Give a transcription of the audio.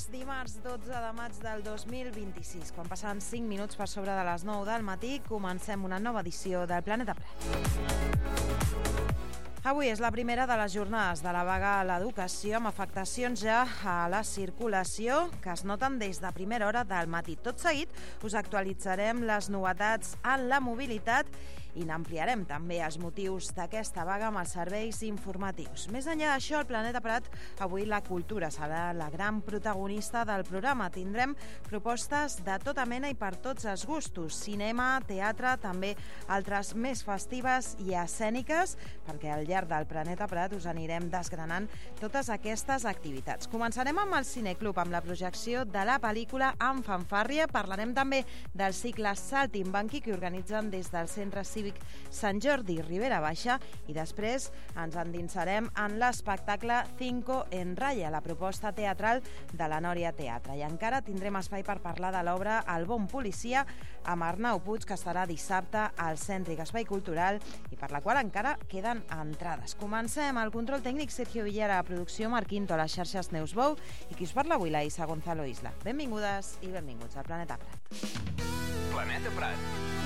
dimarts 12 de maig del 2026. Quan passen 5 minuts per sobre de les 9 del matí, comencem una nova edició del Planeta Prat. Avui és la primera de les jornades de la vaga a l'educació, amb afectacions ja a la circulació que es noten des de primera hora del matí. Tot seguit us actualitzarem les novetats en la mobilitat i n'ampliarem també els motius d'aquesta vaga amb els serveis informatius. Més enllà d'això, al Planeta Prat, avui la cultura serà la gran protagonista del programa. Tindrem propostes de tota mena i per tots els gustos. Cinema, teatre, també altres més festives i escèniques, perquè al llarg del Planeta Prat us anirem desgranant totes aquestes activitats. Començarem amb el Cineclub, amb la projecció de la pel·lícula En fanfàrria. Parlarem també del cicle Saltimbanqui que organitzen des del Centre Cívic Sant Jordi Ribera Baixa, i després ens endinsarem en l'espectacle Cinco en Raya, la proposta teatral de la Nòria Teatre. I encara tindrem espai per parlar de l'obra El bon policia amb Arnau Puig, que estarà dissabte al Cèntric Espai Cultural i per la qual encara queden entrades. Comencem. El control tècnic Sergio Villera, a producció Marc Quinto, a les xarxes Neusbou, i qui us parla avui, la Isa Gonzalo Isla. Benvingudes i benvinguts al Planeta Prat. Planeta Prat.